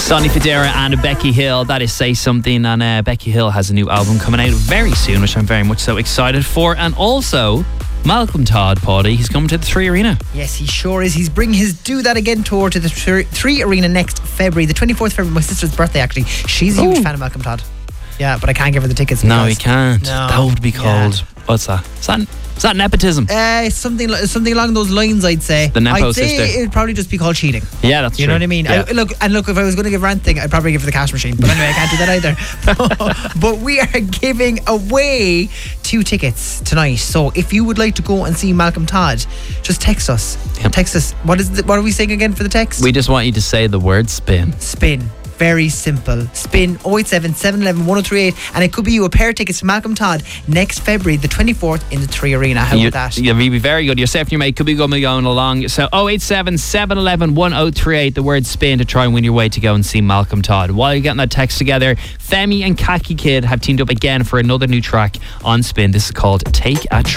Sonny Fodera and Becky Hill. That is Say Something. And Becky Hill has a new album coming out very soon, which I'm very much so excited for. And also, Malcolm Todd, Paddy, he's coming to the 3 Arena. Yes, he sure is. He's bringing his Do That Again tour to the 3 Arena next February, the 24th February, my sister's birthday actually. She's a huge fan of Malcolm Todd. Yeah, but I can't give her the tickets. No, you can't. No. That would be called, what's that? Is that nepotism? Something along those lines, I'd say. The nepo I'd say sister. it'd probably just be called cheating. Yeah, that's true. You know what I mean? Yeah. Look, if I was going to give ranting, I'd probably give her the cash machine. But anyway, I can't do that either. But we are giving away 2 tickets tonight. So if you would like to go and see Malcolm Todd, just text us. Yep. Text us. What are we saying again for the text? We just want you to say the word spin. Spin. Very simple. Spin 087 711 1038, and it could be you a pair of tickets to Malcolm Todd next February the 24th in the 3 Arena. How about that? You'll be very good. Yourself and your mate could be going along. So 087 711 1038, the word spin, to try and win your way to go and see Malcolm Todd. While you're getting that text together, Femi and Khaki Kid have teamed up again for another new track on Spin. This is called Take a